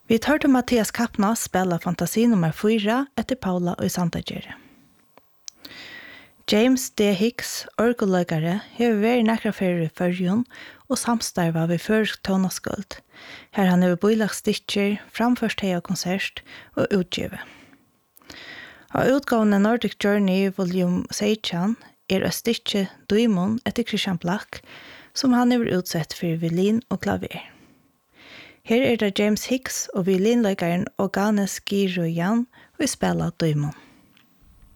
Vi hørte Mattias Kappnas spela fantasi nummer 4 etter Paula og Sandagere. James D. Hicks, orgeløkere, har vært nekra fyrir i førjun og samstarva ved førsk tonaskult, her han har bøylagt stikker, framførst hei av konsert og utgivet. Av utgavene Nordic Journey volume 16 er et stikke Duimon etter Christian Black, som han har utsett for violin og klaver. Her er det James Hicks og violinløkeren Oganes Giroyan og spela Duimon.